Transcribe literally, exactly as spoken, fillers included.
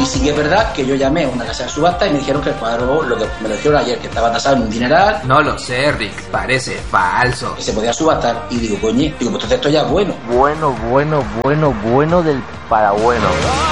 sí que es verdad que yo llamé a una casa de subasta y me dijeron que el cuadro, lo que me lo dijeron ayer, que estaba tasado en un dineral. No lo sé, Rick, parece falso. Que se podía subastar. Y digo, coño, digo, pues entonces esto ya es bueno. Bueno, bueno, bueno, bueno del para bueno.